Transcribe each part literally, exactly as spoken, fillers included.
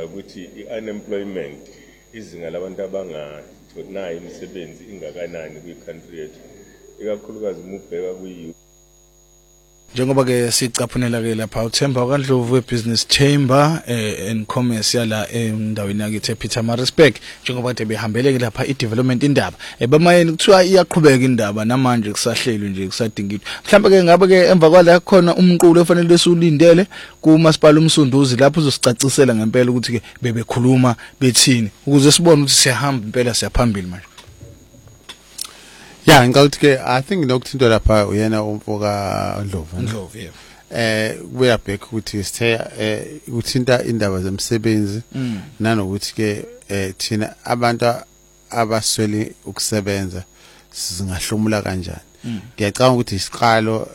ukuthi i-unemployment izinga labantu abangathonayo imisebenzi ingakanani kwi-country yethu ikakhulukazi uma ubheka kwi njengoba ke sicaphunela ke lapha uThemba kaNdlovu weBusiness Chamber eh, and Commerce yala endaweni yakithi ePietermaritzburg njengoba kade behambele ke lapha iDevelopment indaba ebamayeni kuthiwa iyaqhubeka indaba namanje kusahlelwe nje kusadingidwa mhlawumbe ke ngabe ke emva kwala khona umqulo efanele besulindele kuMasipala uMsunduzi lapho uzosicacisela ngempela ukuthi ke bebekhuluma bethini ukuze sibone ukuthi siyahamba impela siyaphambili manje. Yeah, ngicabanga ke I think lokuthinto lapha uyena umfoka Ndlovu. Ndlovu yeah. Eh kuya back ukuthi sithe eh uthinta indaba zemsebenzi nanokuthi ke eh thina abantu abaswele ukusebenza singahlomula kanjani. Ngiyacabanga ukuthi isiqalo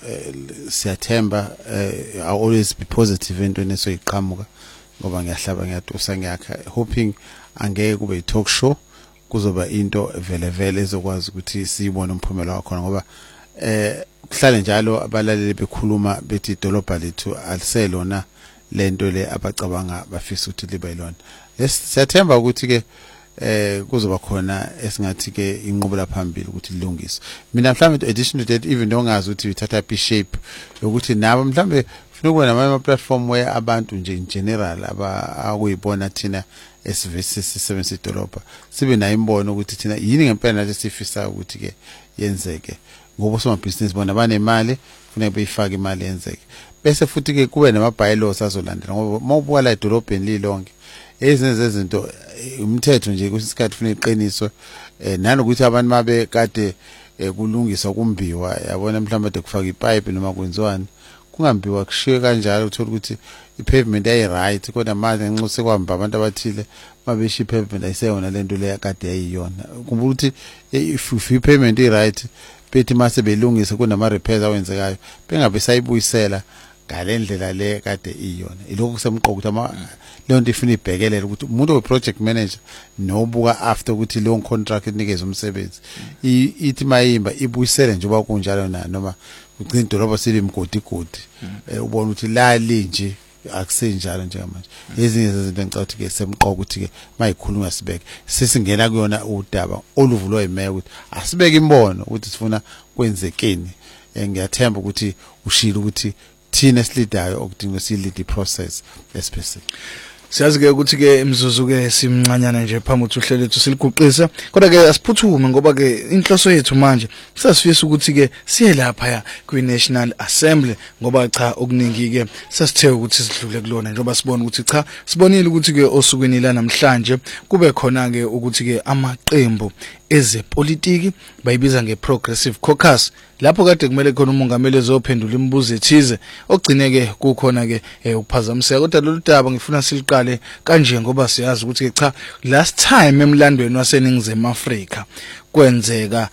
siyathemba I always be positive into nesoyiqhamuka ngoba ngiyahlaba ngiyatusa ngiyakha hoping angeke kube i-talk show kuzoba into vele vele ezokwazi ukuthi siyibone umphumela wakho ngoba eh kuhlale njalo abalaleli bekhuluma bethi idolobha lethu aliselona lento le abacabanga bafisa ukuthi libe yilona. Siyathemba ukuthi ke eh kuzoba khona esingathi ke inqubela phambili ukuthi ilungiswe. Mina mhlawumbe addition to that even dongazi ukuthi uthatha p shape ukuthi nabo mhlawumbe ufuna ukubona ama platform where abantu nje in general aba akuyibona thina esivese sisebenzisa idolobha sibe nayo imbono ukuthi thina yini ngempela nathi sifisa ukuthi ke yenzeke ngoba soma business bona banemali kufanele beyifake imali yenzeke bese futhi ke kube nama bylaws azolandela ngoba mawubuka la edolobheni lilonke ezinye izinto umthetho nje kusikhathi kufanele iqiniswe nanokuthi abantu mabe kade kulungiswa kumbiwa yabona mhlawumbe de kufaka ipipe noma kwenziwani kungambiwa kushiye kanjalo uthola ukuthi i-pavement ayi right kodwa manje nxa sekwamba abantu abathile mabesha i-pavement ayiseyona lento le kade yayiyona kumbuka ukuthi if i-pavement i right bethi mase belungisa kunama repairs awenzekayo bengabe sayibuyisela ngalendlela le kade iyona ilokho kusemqoka ukuthi ama lento ifuna ibhekelele ukuthi umuntu we project manager nobuka after ukuthi lo contract inikeze umsebenzi ithi mayimba ibuyisele njengoba kunjalo na noma ugcina idolobha sile mgodi godi ubona ukuthi la linje akusenjalo njengamanje ezinye zezinto engicabanga ukuthi ke semqoka ukuthi ke mayikhuluma sibeke sesingena kuyona udaba oluvulwa imeya ukuthi asibeke imbono ukuthi sifuna kwenzekeni ngiyathemba ukuthi ushilo ukuthi thina silidayo okudinga silidi process especially. Siyazi ke ukuthi ke imzuzu ke simncanyana nje phambi ukuthi uhlelo lethu siliguqisa kodwa ke asiphuthume ngoba ke inhloso yethu manje sasifisa ukuthi ke siye lapha ya kwi National Assembly ngoba cha okuningi ke sasithe ukuthi sidlule kulona njengoba sibona ukuthi cha sibonile ukuthi ke osukwini la namhlanje kube khona ke ukuthi ke amaqembu ezepolitiki bayibiza ngeProgressive Caucus lapho kade kumele khona umongameli ezophendula imibuzo ethize ogcineke kukhona ke ukuphazamiseka kodwa lolu daba ngifuna siliqale kanje ngoba siyazi ukuthi ke cha last time emlandweni waseningizimu Afrika kwenzeka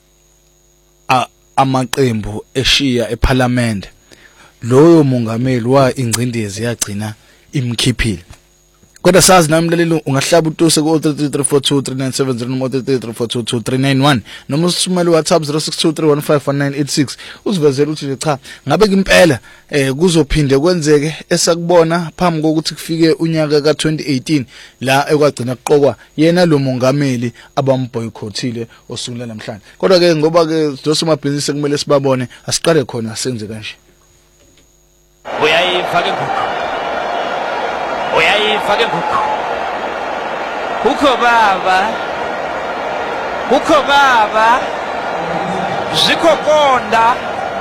amaqembu eshiya eParliament loyo mongameli wa ingcindezi yagcina imkhiphile kodwa sazi namlaleli ungahlaba utuse ku three three three four two three nine seven zero noma three three three four two two three nine one noma usithumele WhatsApp zero six two three one five one nine eight six usivezela ukuthi cha ngabe impela eh kuzophinde kwenzeke esakubona phambi kokuthi kufike unyaka ka twenty eighteen la ekwagcina kuqokwa yena lo mongameli abamboycottile osukwini namhlanje kodwa ke ngoba ke dosoma business kumele sibabone asiqale khona senze kanje uyayifaka inkukhu uyayifaka inkukhu kukho baba kukho baba zikho konda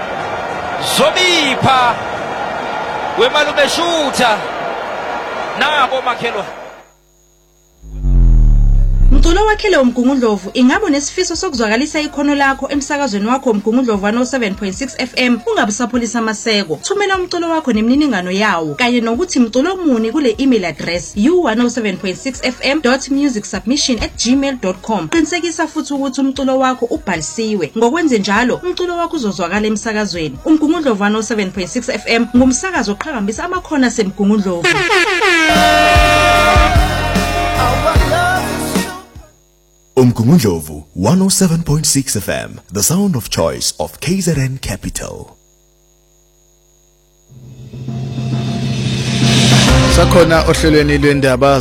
zobipha wemalume shutha nabo makhelwa Mculo wakhe lo Mgungundlovu ingabo nesifiso sokuzwakalisa ikhono lakho emsakazweni wakho Mgungundlovu one oh seven point six F M ungabusapholisa amaseko thumela umculo wakho nemniningano yawo kanye nokuthi mculo muni kule email address u one oh seven point six f m dot music submission at gmail dot com qinisekisa futhi ukuthi umculo wakho ubhalisiwe ngokwenze njalo umculo wakho uzozwakala emsakazweni uMgungundlovu one oh seven point six F M ngumsakazo oqhakambisa amakhona seMgungundlovu. Umgungundlovu one oh seven point six F M, the sound of choice of K Z N Capital. Sakhona ohlelweni lwendaba